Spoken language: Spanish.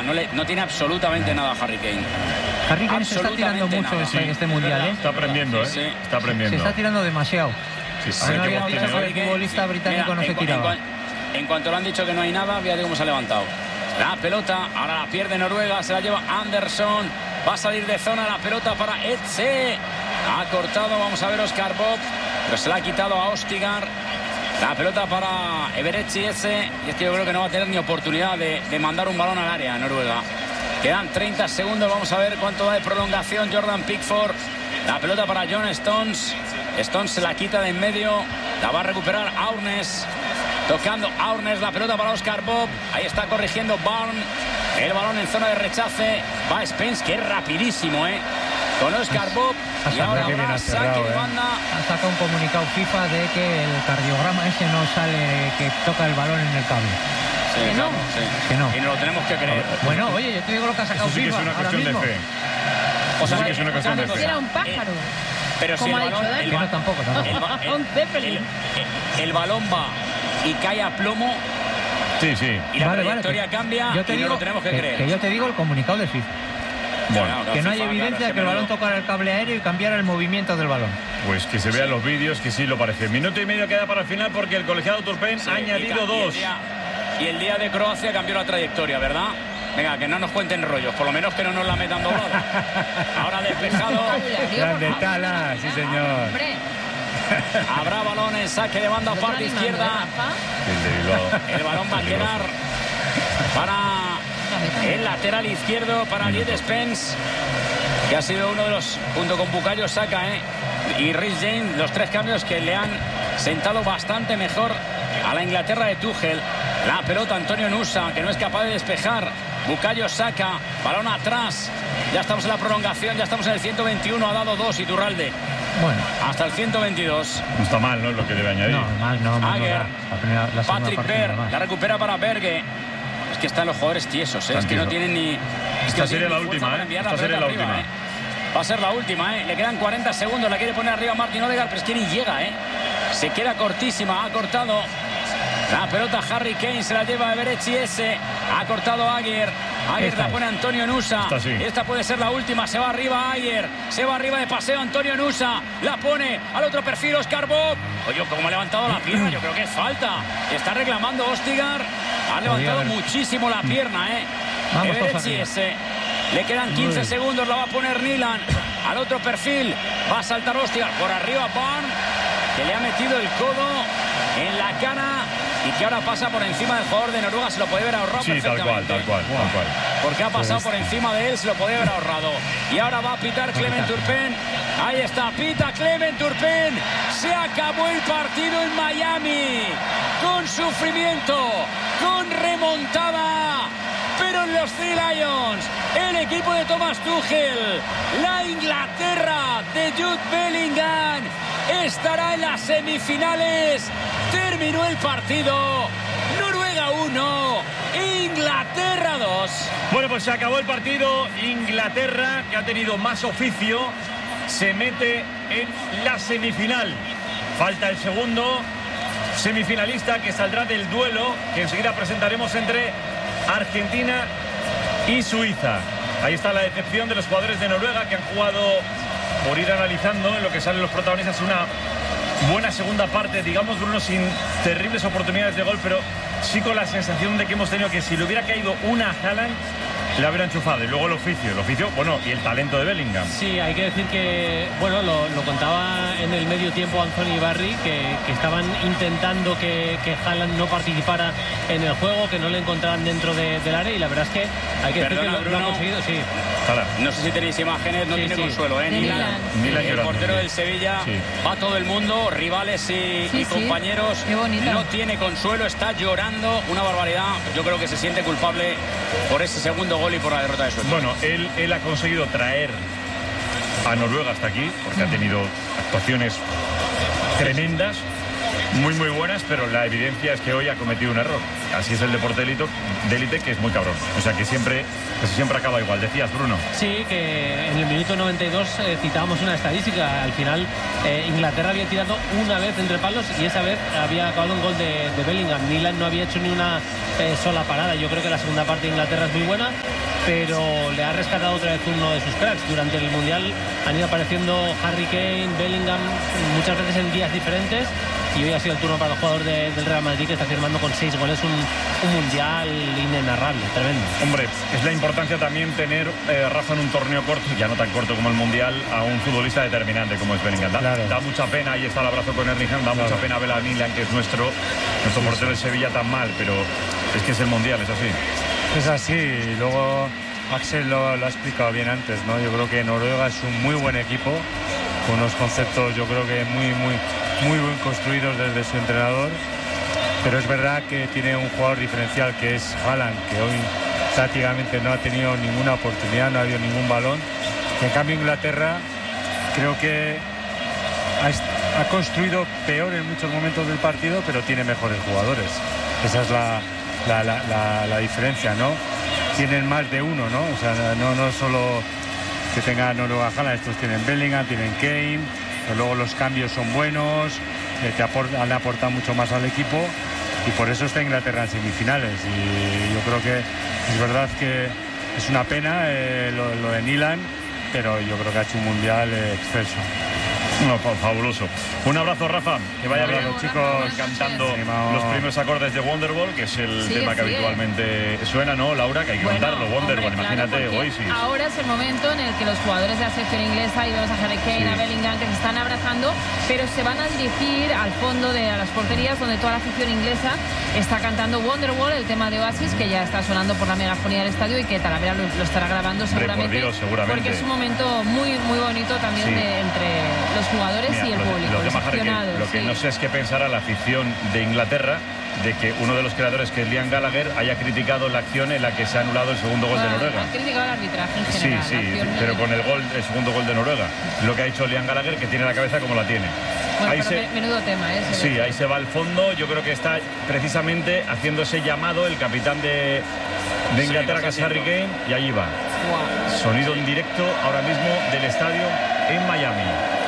no tiene absolutamente nada Harry Kane. Harry Kane se está tirando mucho este mundial, ¿eh? Está aprendiendo, Sí. Está aprendiendo. Se está tirando demasiado. Sí, No había visto que el futbolista británico no se tiraba. En cuanto le han dicho que no hay nada, fíjate cómo se ha levantado. La pelota, ahora la pierde Noruega, se la lleva Anderson. Va a salir de zona la pelota para Etze. Ha cortado, vamos a ver Oscar Bob, pero se la ha quitado a Ostigar. La pelota para Eberechi Etze. Y es que yo creo que no va a tener ni oportunidad de mandar un balón al área Noruega. Quedan 30 segundos, vamos a ver cuánto va de prolongación Jordan Pickford. La pelota para John Stones. Stones se la quita de en medio. La va a recuperar Aurnes. Tocando Aurnes, la pelota para Oscar Bob. Ahí está corrigiendo Barn. El balón en zona de rechace. Va Spence, que es rapidísimo, con Oscar Bob. Y ahora habrá saque de banda. Ha sacado un comunicado FIFA de que el cardiograma ese no sale, que toca el balón en el cable. Sí, ¿Que no? Sí. Que no. Y no lo tenemos que creer. Bueno, oye, yo te digo lo que ha sacado Eso sí que FIFA es una ahora cuestión de mismo. fe. O sea, Eso sí que es una cuestión de fe. Era un pájaro. Pero si Como el ha dicho balón, Dani. Que no, tampoco. Un Zeppelin. el balón va y cae a plomo Sí, sí. y la Vale, trayectoria cambia yo te y digo, no lo tenemos que creer. Que yo te digo el comunicado de FIFA. Bueno, Que no hay evidencia de que el balón tocara el cable aéreo y cambiara el movimiento del balón. pues que se vean los vídeos, que sí lo parece. Minuto y medio queda para el final porque el colegiado Turpen ha añadido dos. Y el día de Croacia cambió la trayectoria, ¿verdad? Venga, que no nos cuenten rollos, por lo menos que no nos la metan doblada. Ahora despejado. Grande Tala, sí señor. Hombre, Habrá balón en saque de banda, otro parte animando, izquierda. Rafa. El de Bilbao. El balón va a quedar para el lateral izquierdo, para Jed Spence, que ha sido uno de los, junto con Bukayo Saka y Reece James, los tres cambios que le han sentado bastante mejor a la Inglaterra de Tuchel. La pelota Antonio Nusa, que no es capaz de despejar. Bukayo Saka, balón atrás. Ya estamos en la prolongación, ya estamos en el 121, ha dado dos Iturralde. Bueno, Hasta el 122. No está mal, ¿no? Es lo que debe añadir. no, más no. Aguer. La segunda Patrick parte Berg, nada más. la recupera para Berge. Es que están los jugadores tiesos, es que no tienen ni... Esta sería la última, Esta sería la última. Va a ser la última, Le quedan 40 segundos, la quiere poner arriba Martin Odegaard, pero es que ni llega, Se queda cortísima, ha cortado. La pelota Harry Kane se la lleva a Eberechi Eze. Ha cortado Aguer. Aguer la pone Antonio Nusa. Esta puede ser la última. Se va arriba Aguer. Se va arriba de paseo Antonio Nusa. La pone al otro perfil Oscar Bob. Oye, cómo ha levantado la pierna. Yo creo que es falta. Está reclamando Ostigar. Ha levantado muchísimo la pierna, Eberechi Eze. Le quedan 15 segundos. La va a poner Nilan. Al otro perfil va a saltar Ostigar. Por arriba Barn, que le ha metido el codo en la cara y que ahora pasa por encima del jugador de Noruega. Se lo puede haber ahorrado perfectamente. Tal cual. Porque ha pasado por encima de él, se lo podía haber ahorrado. Y ahora va a pitar Clement Turpin. Ahí está, pita Clement Turpin. Se acabó el partido en Miami. Con sufrimiento, con remontada. Pero en los Three Lions, el equipo de Thomas Tuchel, la Inglaterra de Jude Bellingham, estará en las semifinales. Terminó el partido. Noruega 1, Inglaterra 2. Bueno, pues se acabó el partido. Inglaterra, que ha tenido más oficio, se mete en la semifinal. Falta el segundo semifinalista, que saldrá del duelo que enseguida presentaremos entre Argentina y Suiza. Ahí está la decepción de los jugadores de Noruega, que han jugado, por ir analizando en lo que salen los protagonistas, una buena segunda parte, digamos, Bruno, sin terribles oportunidades de gol, pero sí con la sensación de que hemos tenido que si le hubiera caído una a Haaland, la hubiera enchufado. Y luego el oficio, bueno, y el talento de Bellingham. Sí, hay que decir que, bueno, lo contaba en el medio tiempo Anthony Barry, que estaban intentando que Haaland no participara en el juego, que no le encontraran dentro del área, y la verdad es que hay que decir que lo han conseguido, sí. No sé si tenéis imágenes, no tiene consuelo, Nilan el portero del Sevilla, va todo el mundo, rivales y compañeros. No tiene consuelo, está llorando, una barbaridad. Yo creo que se siente culpable por ese segundo gol y por la derrota de Suecia. Bueno, él ha conseguido traer a Noruega hasta aquí, porque ha tenido actuaciones tremendas. muy buenas, pero la evidencia es que hoy ha cometido un error. Así es el deporte de élite, que es muy cabrón. O sea que siempre acaba igual. Decías, Bruno. Sí, que en el minuto 92 citábamos una estadística. Al final Inglaterra había tirado una vez entre palos y esa vez había acabado un gol de Bellingham. Nilan no había hecho ni una sola parada. Yo creo que la segunda parte de Inglaterra es muy buena, pero le ha rescatado otra vez uno de sus cracks. Durante el Mundial han ido apareciendo Harry Kane, Bellingham, muchas veces en días diferentes, y hoy ha sido el turno para el jugador del Real Madrid, que está firmando con 6 goles un Mundial inenarrable, tremendo. Hombre, es la importancia también tener, Rafa, en un torneo corto, ya no tan corto como el Mundial, a un futbolista determinante como es Bellingham. Da mucha pena, ahí está el abrazo con Erlingham, da mucha pena ver a Nilan, que es nuestro portero de Sevilla, tan mal, pero es que es el Mundial, es así. Es así, y luego Axel lo ha explicado bien antes, ¿no? Yo creo que Noruega es un muy buen equipo, con unos conceptos yo creo que muy bien construidos desde su entrenador, pero es verdad que tiene un jugador diferencial, que es Haaland, que hoy prácticamente no ha tenido ninguna oportunidad, no ha habido ningún balón. En cambio Inglaterra creo que ha construido peor en muchos momentos del partido, pero tiene mejores jugadores. Esa es la diferencia, ¿no? Tienen más de uno, ¿no? O sea, no solo que tenga Noruega Haaland, estos tienen Bellingham, tienen Kane, pero luego los cambios son buenos, han aportado mucho más al equipo, y por eso está Inglaterra en semifinales. Y yo creo que es verdad que es una pena lo de Nilan, pero yo creo que ha hecho un Mundial excelso. No, fabuloso. Un abrazo, Rafa, que vaya bien, chicos, cantando los primeros acordes de Wonderwall, que es el tema que habitualmente suena, ¿no, Laura? Que hay que cantarlo, Wonderwall, imagínate, Oasis. Ahora es el momento en el que los jugadores de la selección inglesa, y vemos a Harry Kane, a Bellingham, que se están abrazando, pero se van a dirigir al fondo de las porterías, donde toda la afición inglesa está cantando Wonderwall, el tema de Oasis, que ya está sonando por la megafonía del estadio, y que Talavera lo estará grabando seguramente, porque es un momento muy bonito también entre los jugadores y el público. Lo que no sé es qué pensará la afición de Inglaterra de que uno de los creadores, que es Liam Gallagher, haya criticado la acción en la que se ha anulado el segundo gol de Noruega. Ha criticado el arbitraje en general. Sí, pero con el segundo gol de Noruega. Lo que ha dicho Liam Gallagher, que tiene la cabeza como la tiene. Bueno, menudo tema, ¿eh? Sí, ahí se va al fondo. Yo creo que está precisamente haciendo ese llamado el capitán de Inglaterra, que es Harry Kane, y allí va. Sonido en directo ahora mismo del estadio en Miami.